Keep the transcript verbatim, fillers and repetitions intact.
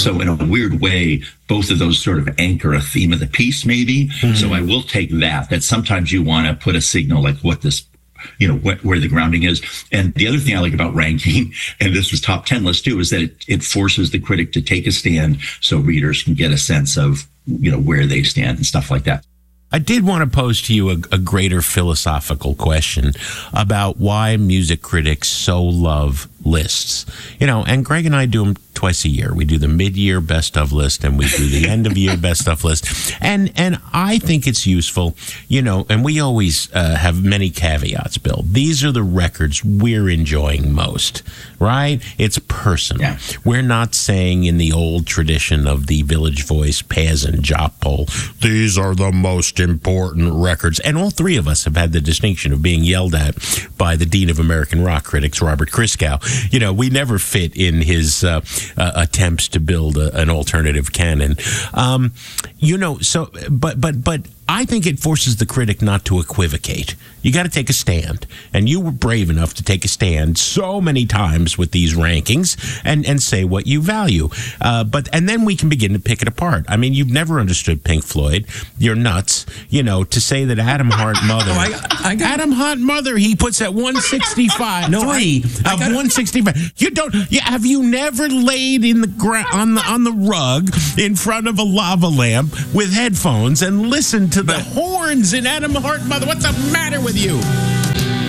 So in a weird way, both of those sort of anchor a theme of the piece, maybe. Mm-hmm. So I will take that, that sometimes you want to put a signal like what this, you know, wh- where the grounding is. And the other thing I like about ranking, and this was top ten list too, is that it, it forces the critic to take a stand so readers can get a sense of, you know, where they stand and stuff like that. I did want to pose to you a, a greater philosophical question about why music critics so love lists. You know, and Greg and I do them twice a year. We do the mid-year best of list and we do the end of year best of list. And and I think it's useful, you know, and we always uh, have many caveats, Bill. These are the records we're enjoying most, right? It's personal. Yeah. We're not saying in the old tradition of the Village Voice Paz and Jop poll, these are the most important records. And all three of us have had the distinction of being yelled at by the Dean of American Rock Critics, Robert Christgau. You know, we never fit in his uh, uh, attempts to build a, an alternative canon. Um, you know, so, but, but, but I think it forces the critic not to equivocate. You got to take a stand. And you were brave enough to take a stand so many times with these rankings and, and say what you value. Uh, but and then we can begin to pick it apart. I mean, you've never understood Pink Floyd. You're nuts. You know, to say that Adam Hart Mother, oh, I, I got, Adam Hart Mother, he puts at one sixty-five. no, three I, I of gotta, one sixty-five. You don't. You, have you never laid in the gra- on the on the rug in front of a lava lamp with headphones and listened to the horns in Adam Hart Mother? What's the matter with you?